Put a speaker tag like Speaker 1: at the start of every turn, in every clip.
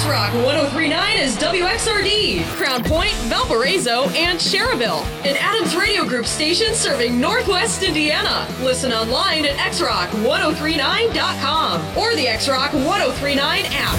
Speaker 1: X-Rock 1039 is WXRD, Crown Point, Valparaiso, and Cherville. An Adams Radio Group station serving Northwest Indiana. Listen online at xrock1039.com or the X-Rock 1039 app.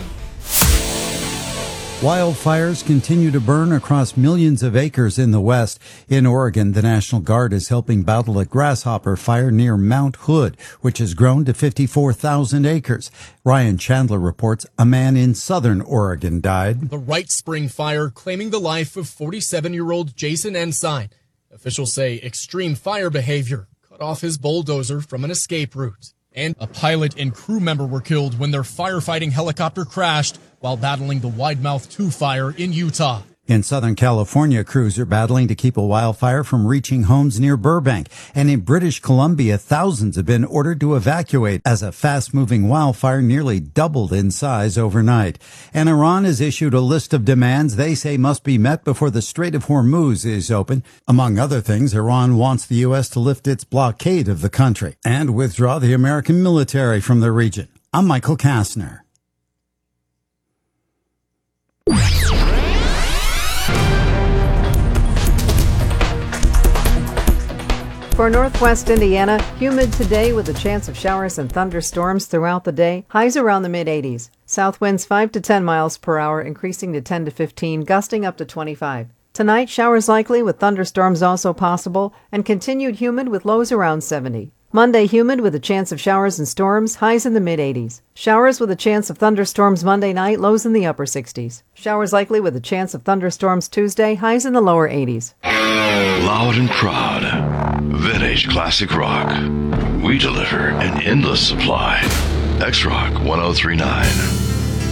Speaker 2: Wildfires continue to burn across millions of acres in the west. In Oregon, the National Guard is helping battle a grasshopper fire near Mount Hood, which has grown to 54,000 acres. Ryan Chandler reports a man in southern Oregon died.
Speaker 3: The Wright Spring fire claiming the life of 47-year-old Jason Ensign. Officials say extreme fire behavior cut off his bulldozer from an escape route. And a pilot and crew member were killed when their firefighting helicopter crashed while battling the Wide Mouth 2 fire in Utah.
Speaker 2: In Southern California, crews are battling to keep a wildfire from reaching homes near Burbank. And in British Columbia, thousands have been ordered to evacuate as a fast-moving wildfire nearly doubled in size overnight. And Iran has issued a list of demands they say must be met before the Strait of Hormuz is open. Among other things, Iran wants the U.S. to lift its blockade of the country and withdraw the American military from the region. I'm Michael Kastner.
Speaker 4: For Northwest Indiana, humid today with a chance of showers and thunderstorms throughout the day. Highs around the mid-80s. South winds 5 to 10 miles per hour, increasing to 10 to 15, gusting up to 25. Tonight, showers likely with thunderstorms also possible, and continued humid with lows around 70. Monday, humid with a chance of showers and storms, highs in the mid-80s. Showers with a chance of thunderstorms Monday night, lows in the upper 60s. Showers likely with a chance of thunderstorms Tuesday, highs in the lower 80s.
Speaker 5: Loud and proud, vintage classic rock. We deliver an endless supply. X-Rock 1039.